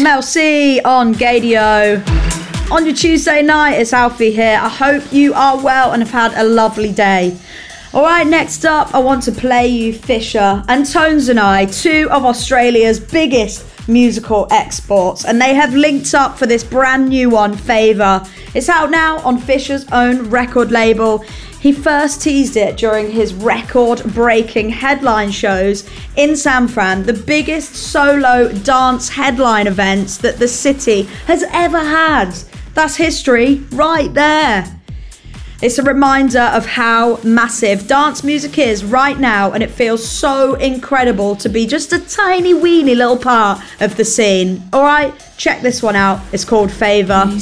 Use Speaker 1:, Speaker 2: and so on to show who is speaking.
Speaker 1: Mel C on Gadio. On your Tuesday night, it's Alfie here. I hope you are well and have had a lovely day. Alright, next up, I want to play you Fisher and Tones and I, two of Australia's biggest musical exports, and they have linked up for this brand new one, Favour. It's out now on Fisher's own record label. He first teased it during his record-breaking headline shows in San Fran, the biggest solo dance headline events that the city has ever had. That's history right there. It's a reminder of how massive dance music is right now, and it feels so incredible to be just a tiny weeny little part of the scene. Alright, check this one out. It's called Favour.